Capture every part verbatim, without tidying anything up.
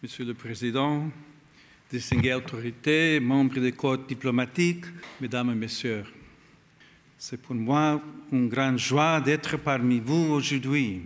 Monsieur le Président, distinguées autorités, membres des corps diplomatiques, Mesdames et Messieurs, c'est pour moi une grande joie d'être parmi vous aujourd'hui.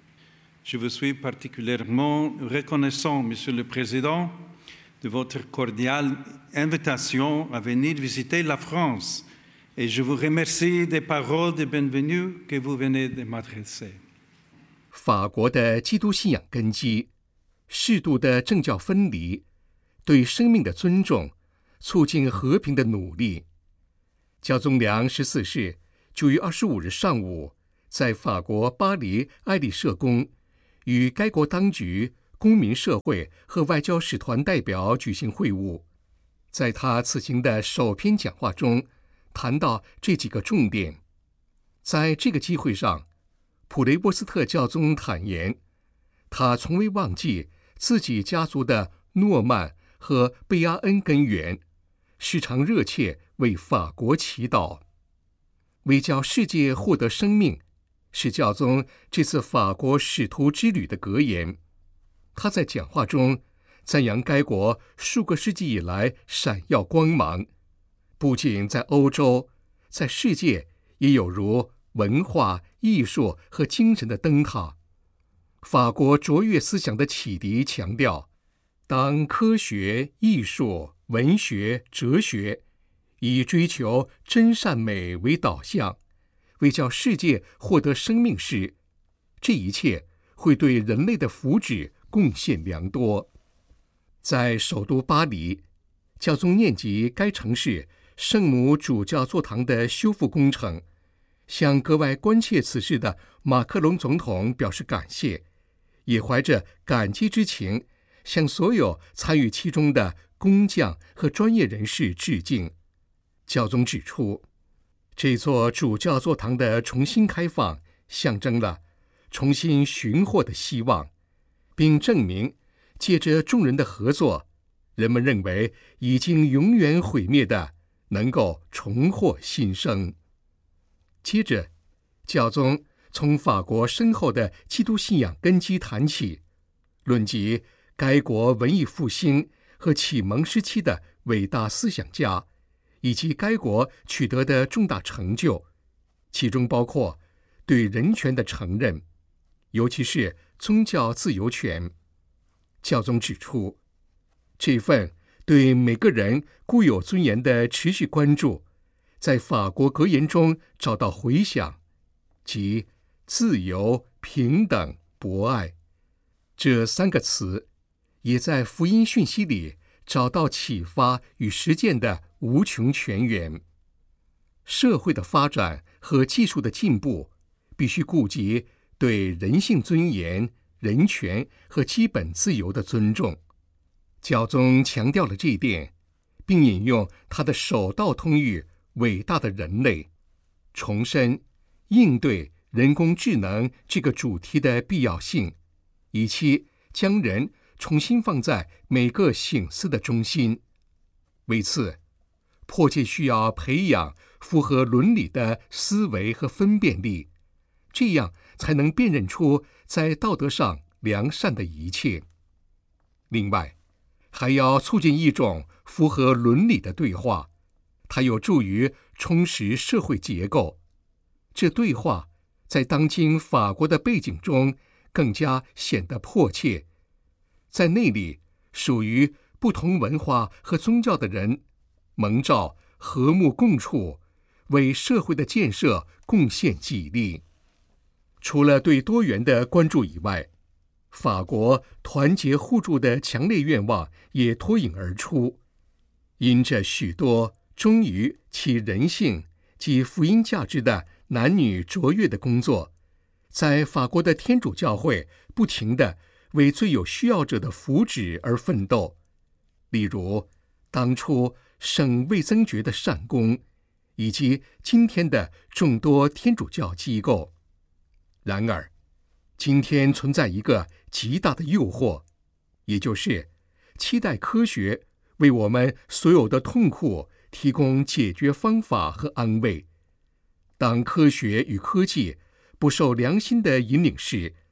Je vous suis particulièrement reconnaissant, Monsieur le Président, de votre cordiale invitation à venir visiter la France et je vous remercie des paroles de bienvenue que vous venez de m'adresser. 法国的基督信仰根基，适度的政教分离，对生命的尊重，促进和平的努力。教宗良十四世九月二十五日上午，在法国巴黎爱丽舍宫，与该国当局、公民社会和外交使团代表举行会晤。在他此行的首篇讲话中，谈到这几个重点。在这个机会上，普雷波斯特教宗坦言，他从未忘记自己家族的诺曼和贝阿恩根源，时常热切为法国祈祷。为叫世界获得生命，是教宗这次法国使徒之旅的格言。他在讲话中赞扬该国数个世纪以来闪耀光芒，不仅在欧洲，在世界也有如文化、艺术和精神的灯塔。法国卓越思想的启迪强调，当科学、艺术、文学、哲学以追求真善美为导向，为叫世界获得生命时，这一切会对人类的福祉贡献良多。在首都巴黎，教宗念及该城市圣母主教座堂的修复工程，向格外关切此事的马克龙总统表示感谢，也怀着感激之情向所有参与其中的工匠和专业人士致敬。教宗指出，这座主教座堂的重新开放象征了重新寻获的希望，并证明借着众人的合作，人们认为已经永远毁灭的能够重获新生。接着，教宗从法国深厚的基督信仰根基谈起，论及该国文艺复兴和启蒙时期的伟大思想家，以及该国取得的重大成就，其中包括对人权的承认，尤其是宗教自由权。教宗指出，这份对每个人固有尊严的持续关注，在法国格言中找到回响，即自由、平等、博爱。这三个词也在福音讯息里找到启发与实践的无穷泉源。社会的发展和技术的进步必须顾及对人性尊严、人权和基本自由的尊重。教宗强调了这一点，并引用他的首道通谕伟大的人类，重申应对人工智能这个主题的必要性，以期将人重新放在每个省思的中心。为此，迫切需要培养符合伦理的思维和分辨力，这样才能辨认出在道德上良善的一切。另外，还要促进一种符合伦理的对话，它有助于充实社会结构。这对话在当今法国的背景中更加显得迫切。在那里，属于不同文化和宗教的人蒙召和睦共处，为社会的建设贡献己力。除了对多元的关注以外，法国团结互助的强烈愿望也脱颖而出。因着许多忠于其人性及福音价值的男女卓越的工作，在法国的天主教会不停地为最有需要者的福祉而奋斗。例如，当初圣卫增爵的善功，以及今天的众多天主教机构。然而，今天存在一个极大的诱惑，也就是期待科学为我们所有的痛苦提供解决方法和安慰。当科学与科技不受良心的引领时，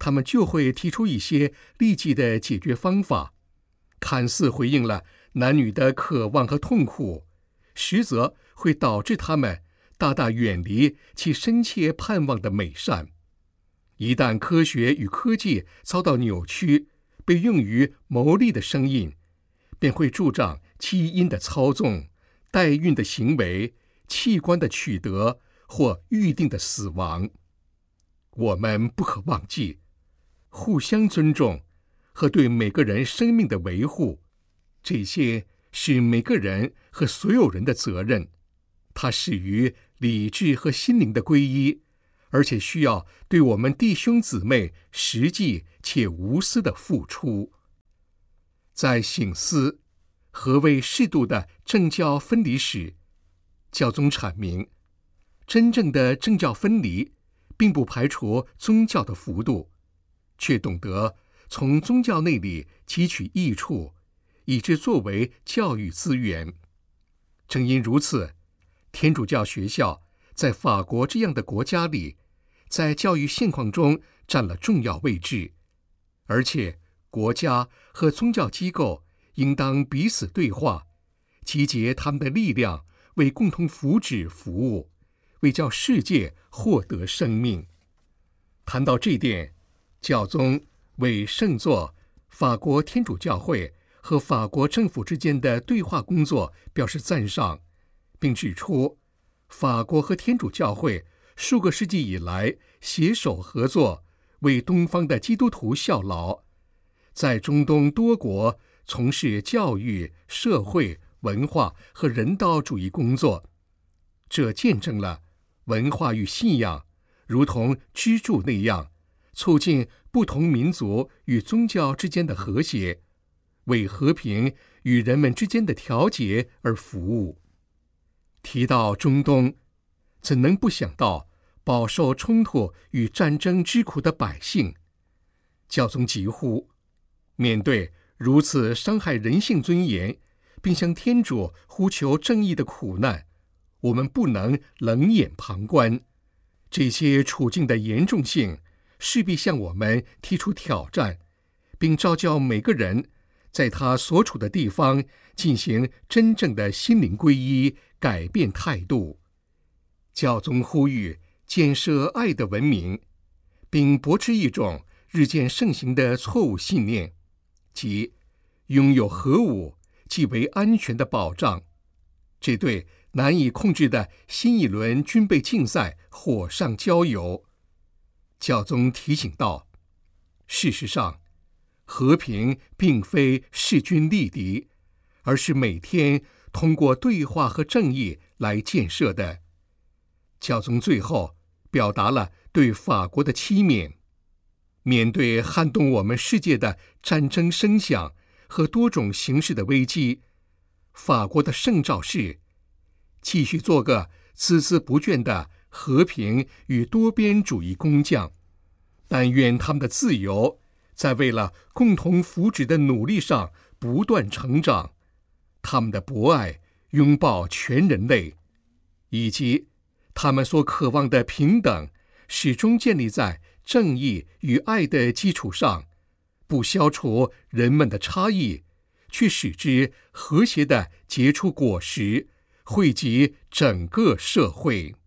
他们就会提出一些立即的解决方法，看似回应了男女的渴望和痛苦，实则会导致他们大大远离其深切盼望的美善。一旦科学与科技遭到扭曲，被用于牟利的生意，便会助长基因的操纵、代孕的行为、器官的取得或预定的死亡。我们不可忘记，互相尊重和对每个人生命的维护，这些是每个人和所有人的责任。它始于理智和心灵的皈依，而且需要对我们弟兄姊妹实际且无私的付出。在省思何谓适度的政教分离时，教宗阐明，真正的政教分离并不排除宗教的幅度，却懂得从宗教内里汲取益处，以致作为教育资源。正因如此，天主教学校在法国这样的国家里，在教育现况中占了重要位置，而且国家和宗教机构应当彼此对话，集结他们的力量，为共同福祉服务，为叫世界获得生命。谈到这点，教宗为圣座、法国天主教会和法国政府之间的对话工作表示赞赏，并指出，法国和天主教会数个世纪以来携手合作，为东方的基督徒效劳，在中东多国从事教育、社会、文化和人道主义工作。这见证了文化与信仰如同支柱那样，促进不同民族与宗教之间的和谐，为和平与人们之间的调节而服务。提到中东，怎能不想到饱受冲突与战争之苦的百姓？教宗疾呼，面对如此伤害人性尊严，并向天主呼求正义的苦难，我们不能冷眼旁观。这些处境的严重性势必向我们提出挑战，并召叫每个人在他所处的地方进行真正的心灵皈依，改变态度。教宗呼吁建设爱的文明，并驳斥一种日渐盛行的错误信念，即拥有核武即为安全的保障。这对难以控制的新一轮军备竞赛火上浇油。教宗提醒道，事实上，和平并非势均力敌，而是每天通过对话和正义来建设的。教宗最后表达了对法国的期勉，面对撼动我们世界的战争声响和多种形式的危机，法国的圣召是继续做个孜孜不倦的和平与多边主义工匠，但愿他们的自由在为了共同福祉的努力上不断成长，他们的博爱拥抱全人类，以及他们所渴望的平等始终建立在正义与爱的基础上，不消除人们的差异，却使之和谐地结出果实，惠及整个社会。